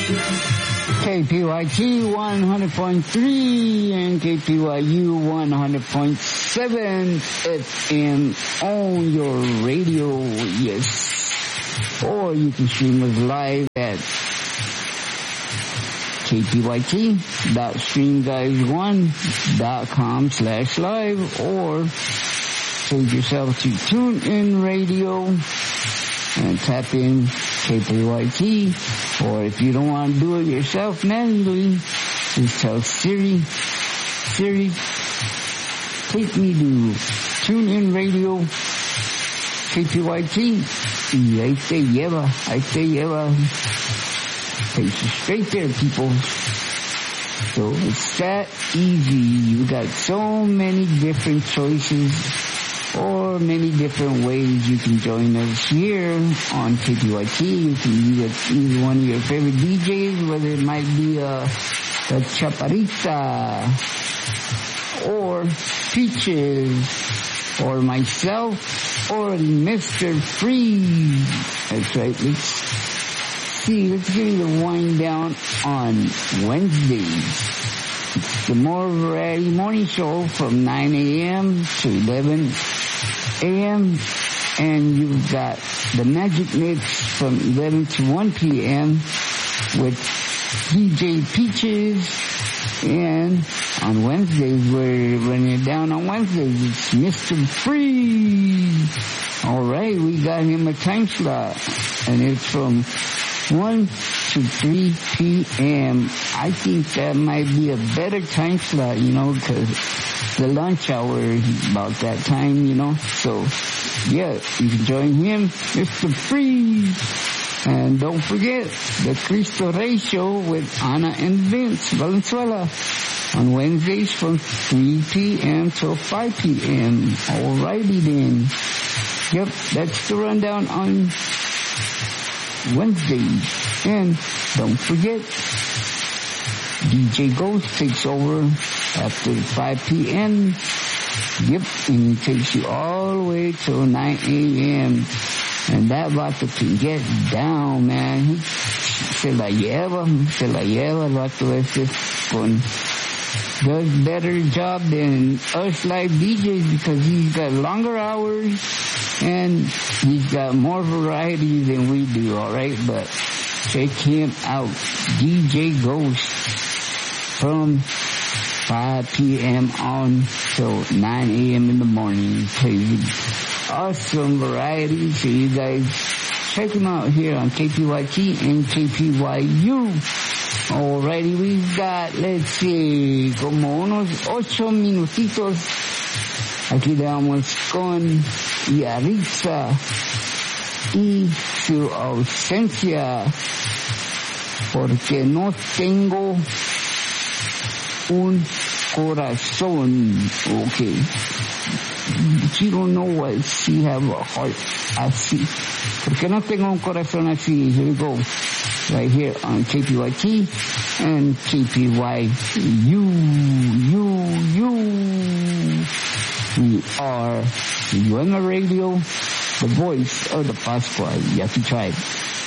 KPYT 100.3 and KPYU 100.7 FM on your radio, yes. Or you can stream us live at kpyt.streamguys1.com/live or save yourself to TuneIn Radio and tap in KPYT. Or if you don't want to do it yourself manually, just tell Siri, take me to TuneIn Radio, KPYT. Y ahí te lleva. Takes you straight there, people. So it's that easy. You got so many different choices or many different ways you can join us here on KPYT. You can be with either one of your favorite DJs, whether it might be the Chaparrita or Peaches or myself or Mr. Freeze. That's right. Let's give you the wind down on Wednesdays. It's the More Variety Morning Show from 9 a.m. to 11 a.m. And you've got the Magic Mix from 11 to 1 p.m. with DJ Peaches. And on Wednesdays, we're running it down on Wednesdays. It's Mr. Freeze. All right, we got him a time slot. And it's from 1 to 3 p.m. I think that might be a better time slot, because the lunch hour is about that time, So, yeah, you can join him, Mr. Freeze. And don't forget the Cristo Rey Show with Ana and Vince Valenzuela on Wednesdays from 3 p.m. till 5 p.m. Alrighty then. Yep, that's the rundown on Wednesdays. And don't forget, DJ Ghost takes over after 5 p.m. Yep, and he takes you all the way till 9 a.m. And that vato can get down, man. Se la lleva el vato ese does better job than us live DJs because he's got longer hours and he's got more variety than we do, alright? But check him out, DJ Ghost, from 5 p.m. on till 9 a.m. in the morning. Plays awesome variety, so you guys check him out here on KPYT and KPYU. Alrighty, we've got, let's see, como unos 8 minutitos. Aquí le vamos con Yaritza y su ausencia, porque no tengo un corazón. Okay. You don't know what she have a heart así. Porque no tengo un corazón así. Here we go. Right here on KPYT and KPYU. We are UMA Radio, the voice of the Pascua Yaqui tribe.